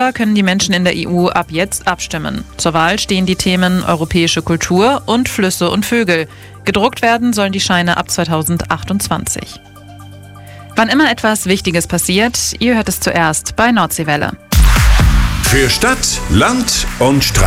Darüber können die Menschen in der EU ab jetzt abstimmen. Zur Wahl stehen die Themen europäische Kultur und Flüsse und Vögel. Gedruckt werden sollen die Scheine ab 2028. Wann immer etwas Wichtiges passiert, ihr hört es zuerst bei Nordseewelle. Für Stadt, Land und Straße.